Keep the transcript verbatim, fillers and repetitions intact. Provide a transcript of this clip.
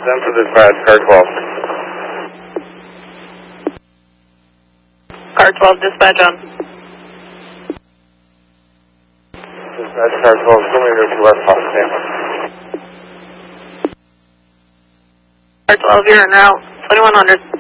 Send for dispatch, car twelve. Car twelve, dispatch on. Dispatch, car twelve, show me to West Fox Camera. Car twelve, you're en route, twenty-one hundred.